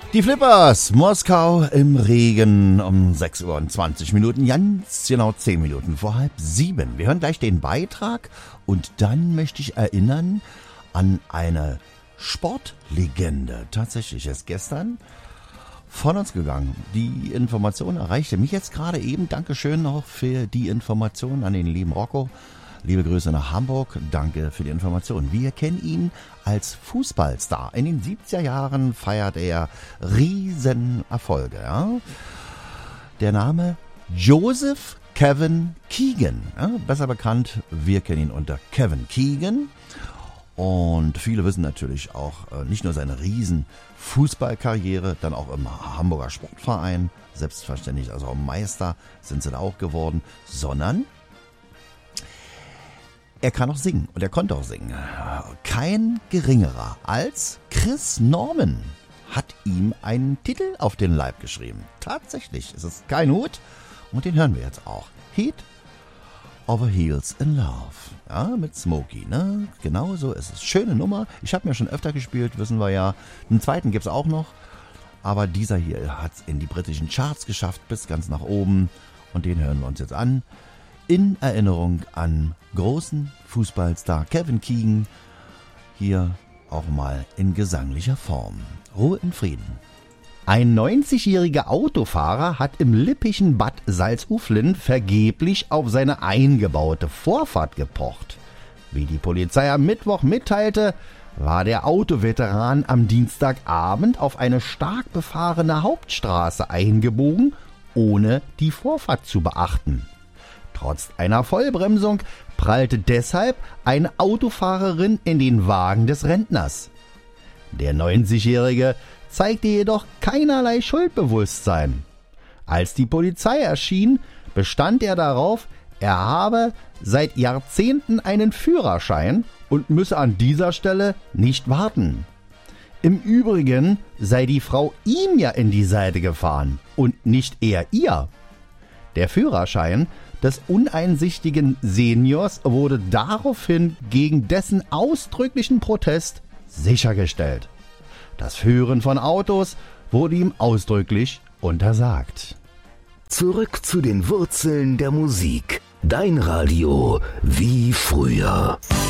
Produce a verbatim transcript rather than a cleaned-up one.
Die Flippers, Moskau im Regen um sechs Uhr und zwanzig Minuten, ganz genau zehn Minuten vor halb sieben. Wir hören gleich den Beitrag und dann möchte ich erinnern an eine Sportlegende. Tatsächlich ist gestern von uns gegangen. Die Information erreichte mich jetzt gerade eben. Dankeschön noch für die Information an den lieben Rocco. Liebe Grüße nach Hamburg, danke für die Information. Wir kennen ihn als Fußballstar. In den siebziger Jahren feiert er Riesenerfolge. Ja? Der Name Joseph Kevin Keegan, ja? Besser bekannt, wir kennen ihn unter Kevin Keegan. Und viele wissen natürlich auch äh, nicht nur seine riesen Fußballkarriere, dann auch im Hamburger Sportverein, selbstverständlich, also auch Meister sind sie da auch geworden, sondern er kann auch singen und er konnte auch singen. Kein geringerer als Chris Norman hat ihm einen Titel auf den Leib geschrieben. Tatsächlich, es ist kein Hut und den hören wir jetzt auch. Heat Over Heels in Love. Ja, mit Smokey, ne? Genau so ist es. Schöne Nummer. Ich habe mir schon öfter gespielt, wissen wir ja. Einen zweiten gibt es auch noch. Aber dieser hier hat es in die britischen Charts geschafft, bis ganz nach oben. Und den hören wir uns jetzt an. In Erinnerung an großen Fußballstar Kevin Keegan. Hier auch mal in gesanglicher Form. Ruhe in Frieden. Ein neunzigjähriger Autofahrer hat im lippischen Bad Salzuflen vergeblich auf seine eingebaute Vorfahrt gepocht. Wie die Polizei am Mittwoch mitteilte, war der Autoveteran am Dienstagabend auf eine stark befahrene Hauptstraße eingebogen, ohne die Vorfahrt zu beachten. Trotz einer Vollbremsung prallte deshalb eine Autofahrerin in den Wagen des Rentners. Der neunzigjährige zeigte jedoch keinerlei Schuldbewusstsein. Als die Polizei erschien, bestand er darauf, er habe seit Jahrzehnten einen Führerschein und müsse an dieser Stelle nicht warten. Im Übrigen sei die Frau ihm ja in die Seite gefahren und nicht er ihr. Der Führerschein des uneinsichtigen Seniors wurde daraufhin gegen dessen ausdrücklichen Protest sichergestellt. Das Führen von Autos wurde ihm ausdrücklich untersagt. Zurück zu den Wurzeln der Musik. Dein Radio wie früher.